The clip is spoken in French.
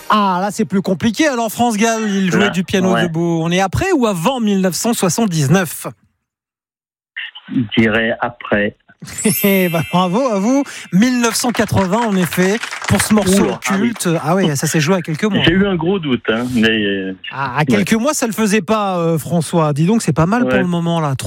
Ah, là, c'est plus compliqué. Alors, France Gall, il jouait du piano debout. On est après ou avant 1979 ? Je dirais après. Bravo à vous. 1980, en effet, pour ce morceau culte. Ah oui, ça s'est joué à quelques mois. J'ai eu un gros doute. Mais... à quelques mois, ça le faisait pas, François. Dis donc, c'est pas mal pour le moment, là.